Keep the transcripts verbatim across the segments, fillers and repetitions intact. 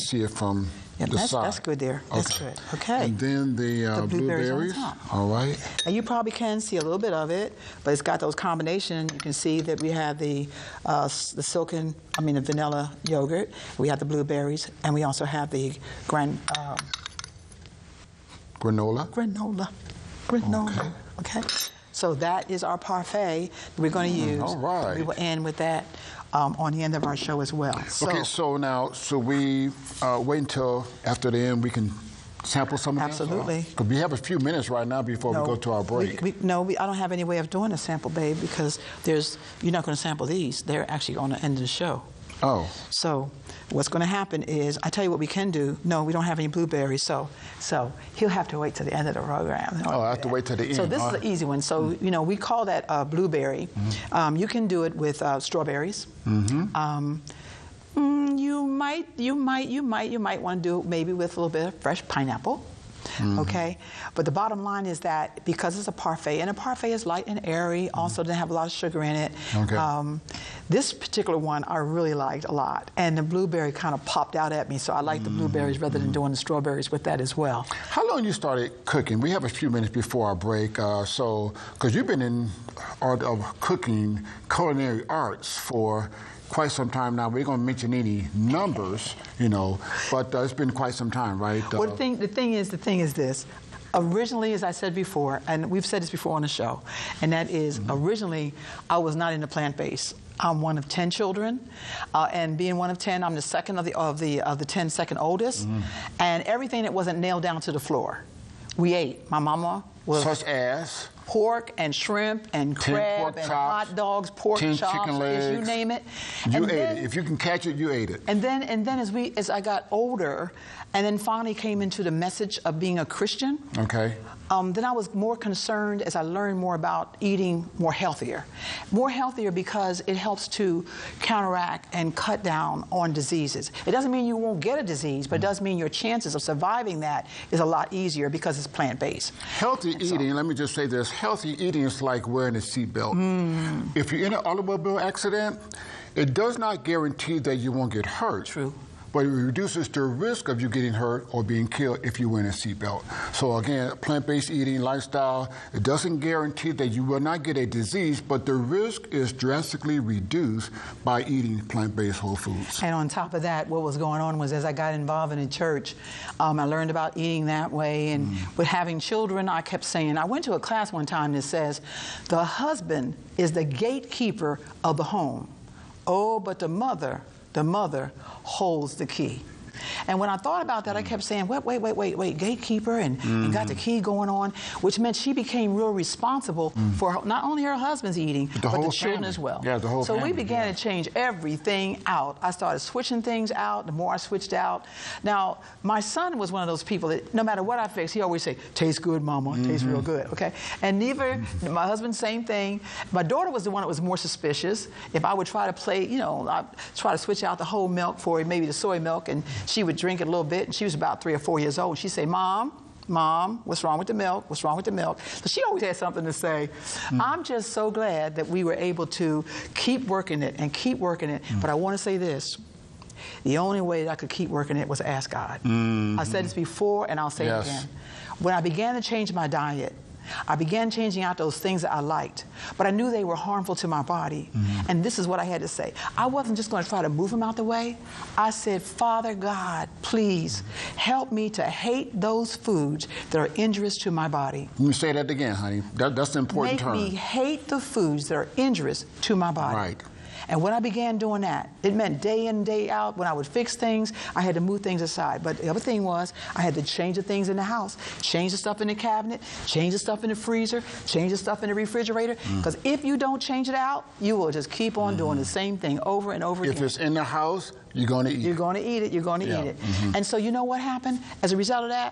see it from yeah, the that's, side. That's good there. That's okay. good. Okay. And then the, uh, the blueberries, blueberries. on top. All right. And you probably can see a little bit of it, but it's got those combinations. You can see that we have the uh, the silken, I mean the vanilla yogurt. We have the blueberries, and we also have the gran, uh, granola. Granola. Granola. Okay. okay. So that is our parfait that we're going to use. All right. We will end with that um, on the end of our show as well. So, okay, so now, so we uh, wait until after the end we can sample some of this? Absolutely. Because we have a few minutes right now before no, we go to our break. We, we, no, we, I don't have any way of doing a sample, babe, because there's you're not going to sample these. They're actually on the end of the show. Oh. So what's going to happen is, I tell you what we can do. No, we don't have any blueberries, so so he'll have to wait till the end of the program. Oh, I have to wait till the end. So this All is right. an easy one. So, mm-hmm. you know, we call that uh, blueberry. Mm-hmm. um, you can do it with uh, strawberries. Mm-hmm. um, mm, you might, you might, you might, you might want to do it maybe with a little bit of fresh pineapple. Mm-hmm. Okay, but the bottom line is that because it's a parfait, and a parfait is light and airy, also doesn't have a lot of sugar in it. Okay. Um, this particular one I really liked a lot, and the blueberry kind of popped out at me, so I like the blueberries rather than doing the strawberries with that as well. How long you started cooking? We have a few minutes before our break, uh, so because you've been in art of cooking, culinary arts for quite some time now. We're going to mention any numbers, you know, but uh, it's been quite some time, right? Uh, well, the thing, the thing is, the thing is this. Originally, as I said before, and we've said this before on the show, and that is, mm-hmm. originally, I was not into plant-based. I'm one of ten children, uh, and being one of ten, I'm the second of the of the of the ten, second oldest, mm-hmm. and everything that wasn't nailed down to the floor, we ate. My mama was such as pork and shrimp and crab and chops, hot dogs, pork ten chops, chicken legs, you name it. You and ate then, it. If you can catch it, you ate it. And then, and then, as we, as I got older, and then finally came into the message of being a Christian. Okay. Um, then I was more concerned as I learned more about eating more healthier. More healthier because it helps to counteract and cut down on diseases. It doesn't mean you won't get a disease, but it does mean your chances of surviving that is a lot easier because it's plant-based. Healthy so, eating, let me just say this, healthy eating is like wearing a seatbelt. Mm. If you're in an automobile accident, it does not guarantee that you won't get hurt. True. But it reduces the risk of you getting hurt or being killed if you wear a seatbelt. So again, plant-based eating lifestyle, it doesn't guarantee that you will not get a disease, but the risk is drastically reduced by eating plant-based whole foods. And on top of that, what was going on was as I got involved in the church, um, I learned about eating that way. And mm. with having children, I kept saying, I went to a class one time that says, the husband is the gatekeeper of the home. Oh, but the mother, the mother holds the key. And when I thought about that, I kept saying, wait, wait, wait, wait, wait, gatekeeper, and, mm-hmm. and got the key going on, which meant she became real responsible mm. for not only her husband's eating, but the, but the children family. as well. Yeah, the whole so family, we began yeah. to change everything out. I started switching things out. The more I switched out. Now, my son was one of those people that no matter what I fix, he always say, tastes good, mama, mm-hmm. tastes real good, okay? And neither, mm-hmm. my husband, same thing. My daughter was the one that was more suspicious. If I would try to play, you know, I'd try to switch out the whole milk for maybe the soy milk, and she would drink it a little bit, and she was about three or four years old. She'd say, Mom, Mom, what's wrong with the milk? What's wrong with the milk? So she always had something to say. Mm. I'm just so glad that we were able to keep working it and keep working it. Mm. But I want to say this. The only way that I could keep working it was to ask God. Mm-hmm. I said this before, and I'll say yes. it again. When I began to change my diet, I began changing out those things that I liked, but I knew they were harmful to my body. Mm-hmm. And this is what I had to say. I wasn't just going to try to move them out the way. I said, Father God, please help me to hate those foods that are injurious to my body. Let me say that again, honey. That, that's the important Make term. me hate the foods that are injurious to my body. Right. And when I began doing that, it meant day in, day out, when I would fix things, I had to move things aside. But the other thing was, I had to change the things in the house, change the stuff in the cabinet, change the stuff in the freezer, change the stuff in the refrigerator. Because mm. if you don't change it out, you will just keep on mm. doing the same thing over and over if again. If it's in the house, you're going to eat You're it. going to eat it. You're going to yeah. eat it. Mm-hmm. And so you know what happened? As a result of that,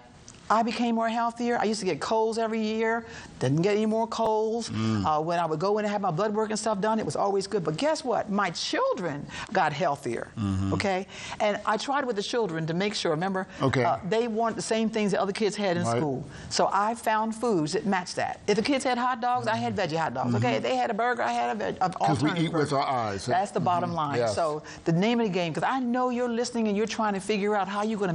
I became more healthier. I used to get colds every year. Didn't get any more colds. Mm. Uh, when I would go in and have my blood work and stuff done, it was always good. But guess what? My children got healthier, mm-hmm. okay? And I tried with the children to make sure, remember, okay. uh, they want the same things that other kids had in right. school. So I found foods that matched that. If the kids had hot dogs, I had veggie hot dogs, mm-hmm. okay? If they had a burger, I had a veg- alternative Because we eat burger. with our eyes. That's the mm-hmm. bottom line. Yes. So the name of the game, because I know you're listening and you're trying to figure out how you're going to